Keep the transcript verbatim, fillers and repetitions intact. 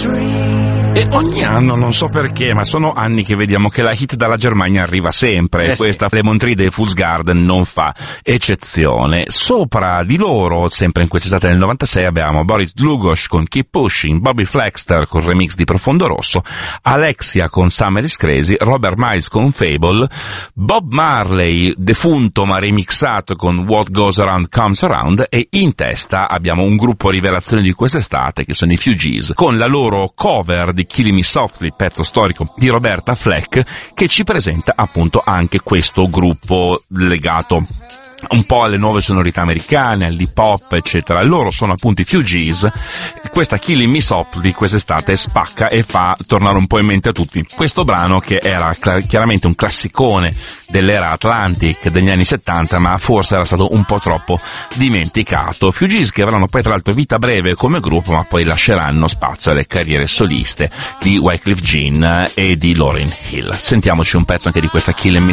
E ogni anno, non so perché, ma sono anni che vediamo che la hit dalla Germania arriva sempre, e eh questa sì. Lemon Tree dei Fool's Garden non fa eccezione. Sopra di loro, sempre in quest'estate del novantasei, abbiamo Boris Dlugosch con Keep Pushing, Bobby Flexter con remix di Profondo Rosso, Alexia con Summer is Crazy, Robert Miles con Fable, Bob Marley, defunto ma remixato con What Goes Around Comes Around, e in testa abbiamo un gruppo rivelazione di quest'estate che sono i Fugees, con la loro cover di Killing Me Softly, pezzo storico di Roberta Fleck, che ci presenta appunto anche questo gruppo legato un po' alle nuove sonorità americane, all'hip hop, eccetera. Loro sono appunto i Fugees. Questa Killing Me Softly quest'estate spacca e fa tornare un po' in mente a tutti questo brano, che era chiaramente un classicone dell'era Atlantic degli anni settanta, ma forse era stato un po' troppo dimenticato. Fugees che avranno poi tra l'altro vita breve come gruppo, ma poi lasceranno spazio alle carriere soliste di Wyclef Jean e di Lauryn Hill. Sentiamoci un pezzo anche di questa Killing Me